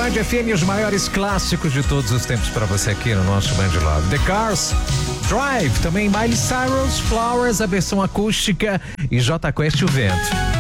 Band FM, os maiores clássicos de todos os tempos para você aqui no nosso Band Love. The Cars, Drive, também Miley Cyrus, Flowers, a versão acústica e J Quest, O Vento.